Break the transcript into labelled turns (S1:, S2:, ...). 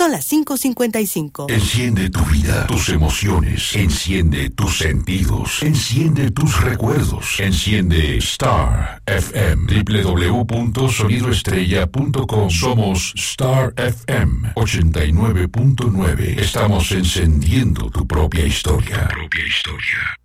S1: Son las 5:55.
S2: Enciende tu vida, tus emociones, enciende tus sentidos, enciende tus recuerdos, enciende Star FM, www.sonidoestrella.com. Somos Star FM 89.9. Estamos encendiendo tu propia historia.